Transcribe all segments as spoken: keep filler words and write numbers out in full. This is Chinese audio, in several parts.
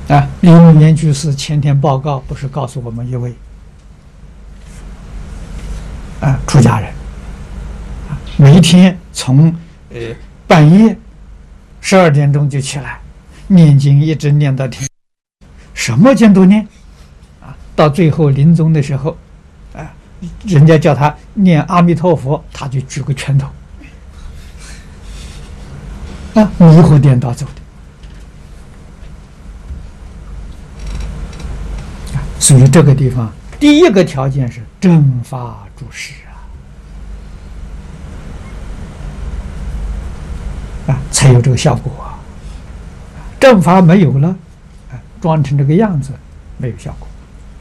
啊，李木言居士前天报告不是告诉我们一位啊出家人，啊，每天从呃半夜十二点钟就起来念经，一直念到天，什么经都念，啊，到最后临终的时候，啊，人家叫他念阿弥陀佛，他就举个拳头，啊，迷惑颠倒走的。所以这个地方，第一个条件是正法住世啊，啊，才有这个效果啊。正法没有了，啊，装成这个样子，没有效果。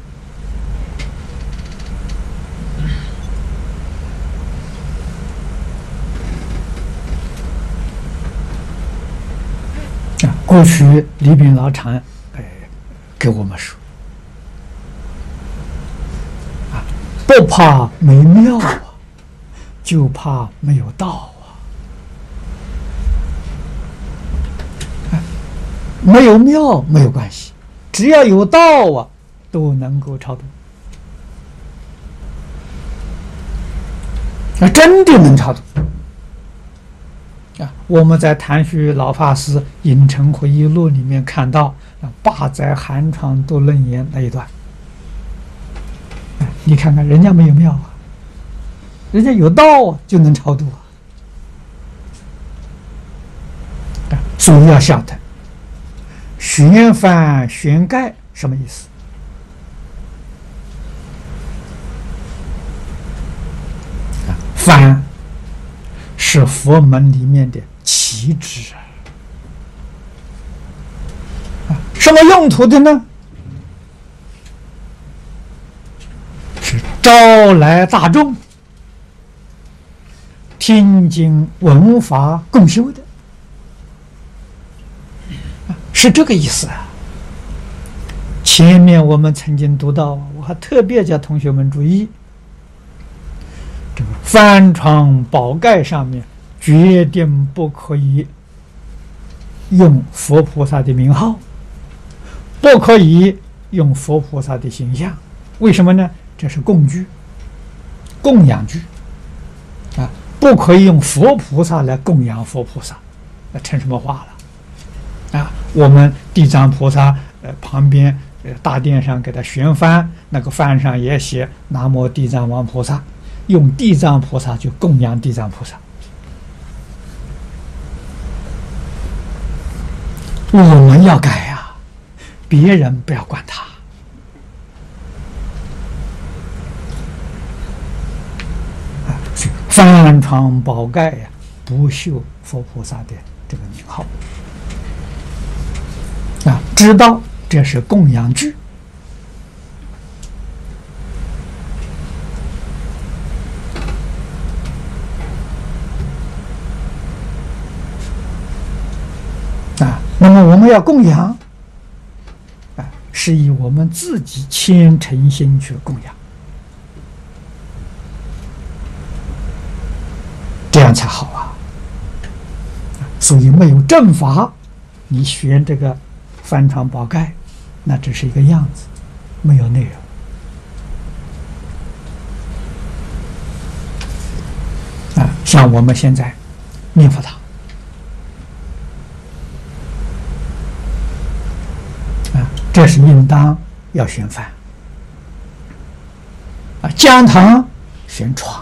啊，过去李炳老禅哎给我们说。不怕没庙啊，就怕没有道啊！没有庙没有关系，只要有道啊，都能够超度。啊，真的能超度啊！我们在谭旭老法师《隐城回忆录》里面看到啊，八载寒窗度楞严那一段。你看看人家没有庙啊，人家有道啊，就能超度啊。所以要晓得玄翻玄盖什么意思啊？翻是佛门里面的旗帜啊，什么用途的呢？招来大众听经闻法共修的，是这个意思啊。前面我们曾经读到，我还特别叫同学们注意，这个翻床宝盖上面决定不可以用佛菩萨的名号，不可以用佛菩萨的形象。为什么呢？这是供具，供养具啊，不可以用佛菩萨来供养佛菩萨，那成什么话了啊？我们地藏菩萨呃旁边呃大殿上给他悬幡，那个幡上也写南无地藏王菩萨，用地藏菩萨去供养地藏菩萨。我们要改呀，别人不要管他。翻床宝盖呀，不绣佛菩萨的这个名号啊，知道这是供养具啊。那么我们要供养啊，是以我们自己虔诚心去供养。这样才好啊！所以没有正法，你学这个翻床宝盖，那只是一个样子，没有内容啊。像我们现在念佛堂啊，这是应当要悬幡啊，讲堂悬床。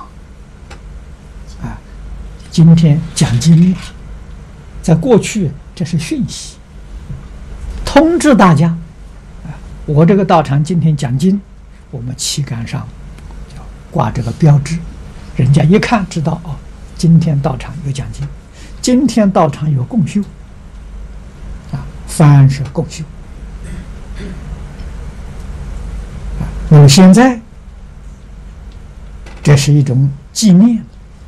今天讲经，在过去这是讯息，通知大家，啊，我这个道场今天讲经，我们旗杆上要挂这个标志，人家一看知道哦，今天道场有讲经，今天道场有共修，啊，凡是共修，啊，那么现在这是一种纪念。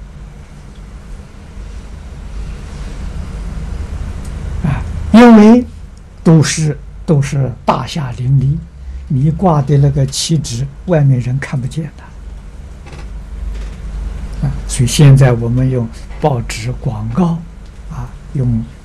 因为都是都是大厦林立，你挂的那个旗帜，外面人看不见的啊。所以现在我们用报纸广告啊，用